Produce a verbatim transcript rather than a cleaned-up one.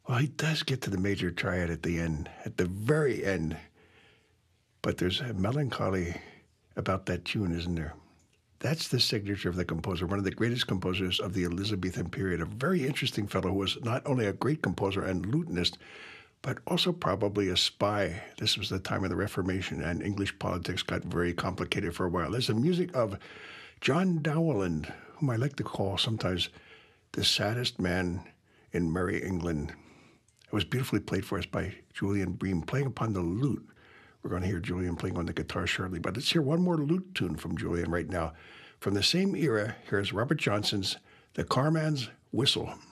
Well, he does get to the major triad at the end, at the very end. But there's a melancholy about that tune, isn't there? That's the signature of the composer, one of the greatest composers of the Elizabethan period, a very interesting fellow who was not only a great composer and lutenist, but also probably a spy. This was the time of the Reformation, and English politics got very complicated for a while. There's the music of John Dowland, whom I like to call sometimes the saddest man in Merry England. It was beautifully played for us by Julian Bream, playing upon the lute. We're going to hear Julian playing on the guitar shortly, but let's hear one more lute tune from Julian right now. From the same era, here's Robert Johnson's The Carman's Whistle.